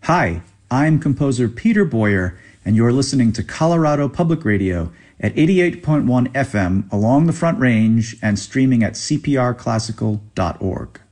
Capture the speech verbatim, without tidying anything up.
Hi, I'm composer Peter Boyer, and you're listening to Colorado Public Radio at eighty-eight point one F M along the Front Range and streaming at c p r classical dot org.